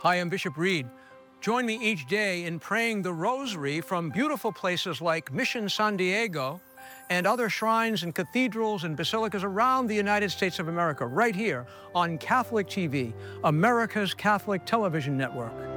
Hi, I'm Bishop Reed. Join me each day in praying the Rosary from beautiful places like Mission San Diego and other shrines and cathedrals and basilicas around the United States of America, right here on Catholic TV, America's Catholic Television Network.